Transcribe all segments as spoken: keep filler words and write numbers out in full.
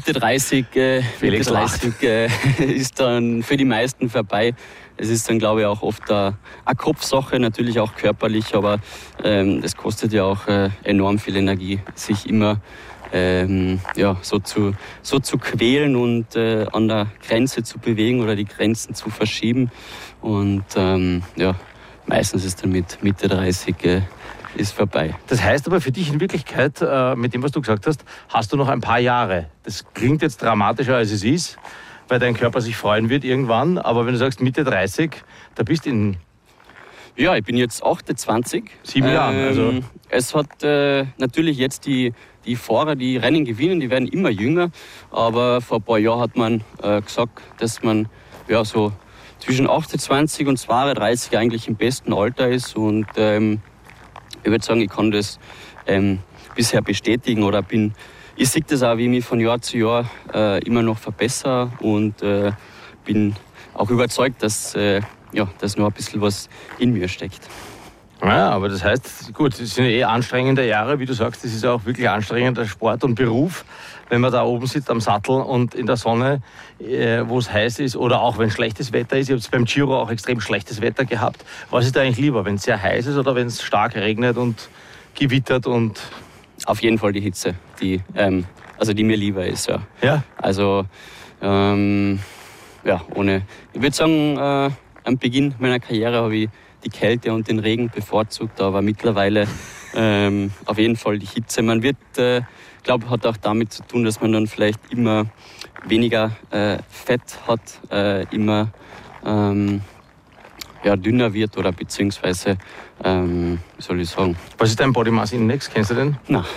Mitte dreißig, äh, Mitte dreißig äh, ist dann für die meisten vorbei. Es ist dann, glaube ich, auch oft eine, eine Kopfsache, natürlich auch körperlich, aber ähm, das kostet ja auch äh, enorm viel Energie, sich immer ähm, ja, so, zu, so zu quälen und äh, an der Grenze zu bewegen oder die Grenzen zu verschieben. Und ähm, ja, meistens ist dann mit Mitte dreißig äh, ist vorbei. Das heißt aber für dich in Wirklichkeit, äh, mit dem, was du gesagt hast, hast du noch ein paar Jahre. Das klingt jetzt dramatischer, als es ist, weil dein Körper sich freuen wird irgendwann. Aber wenn du sagst Mitte dreißig, da bist du in... Ja, ich bin jetzt achtundzwanzig. Sieben ähm, Jahre. Also. Es hat äh, natürlich jetzt die, die Fahrer, die Rennen gewinnen, die werden immer jünger. Aber vor ein paar Jahren hat man äh, gesagt, dass man ja, so zwischen achtundzwanzig und zweiunddreißig eigentlich im besten Alter ist. Und ähm, ich würde sagen, ich kann das ähm, bisher bestätigen oder bin... Ich sehe das auch, wie ich mich von Jahr zu Jahr äh, immer noch verbessere und äh, bin auch überzeugt, dass, äh, ja, dass noch ein bisschen was in mir steckt. Ja, aber das heißt, gut, es sind eh anstrengende Jahre, wie du sagst, das ist auch wirklich anstrengender Sport und Beruf, wenn man da oben sitzt am Sattel und in der Sonne, äh, wo es heiß ist oder auch wenn schlechtes Wetter ist. Ich habe es beim Giro auch extrem schlechtes Wetter gehabt. Was ist da eigentlich lieber, wenn es sehr heiß ist oder wenn es stark regnet und gewittert und... Auf jeden Fall die Hitze, die, ähm, also die mir lieber ist, ja. Ja? Also, ähm, ja, ohne, ich würde sagen, äh, am Beginn meiner Karriere habe ich die Kälte und den Regen bevorzugt, aber mittlerweile ähm, auf jeden Fall die Hitze. Man wird, äh, glaube hat auch damit zu tun, dass man dann vielleicht immer weniger äh, Fett hat, äh, immer ähm, ja, dünner wird oder beziehungsweise, ähm, wie soll ich sagen? Was ist dein Body Mass Index? Kennst du den? Nein.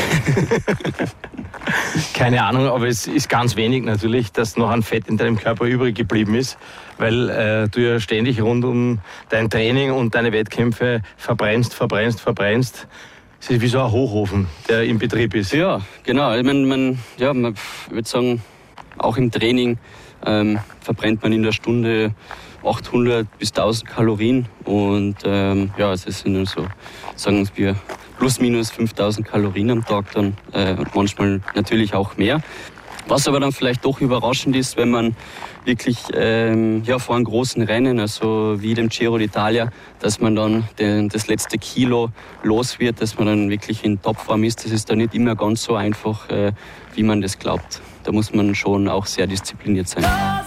Keine Ahnung, aber es ist ganz wenig natürlich, dass noch an Fett in deinem Körper übrig geblieben ist, weil äh, du ja ständig rund um dein Training und deine Wettkämpfe verbrennst, verbrennst, verbrennst. Es ist wie so ein Hochofen, der im Betrieb ist. Ja, genau. Ich meine, man, ja, man würde sagen, auch im Training ähm, verbrennt man in der Stunde achthundert bis tausend Kalorien und ähm, ja, es sind nur so, sagen wir, plus minus fünftausend Kalorien am Tag dann, äh, manchmal natürlich auch mehr. Was aber dann vielleicht doch überraschend ist, wenn man wirklich ähm, ja, vor einem großen Rennen, also wie dem Giro d'Italia, dass man dann den, das letzte Kilo los wird, dass man dann wirklich in Topform ist. Das ist dann nicht immer ganz so einfach, äh, wie man das glaubt. Da muss man schon auch sehr diszipliniert sein.